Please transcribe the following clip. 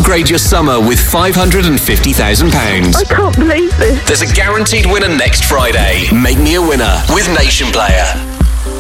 upgrade your summer with £550,000. I can't believe this. There's a guaranteed winner next Friday. Make me a winner with Nation Player.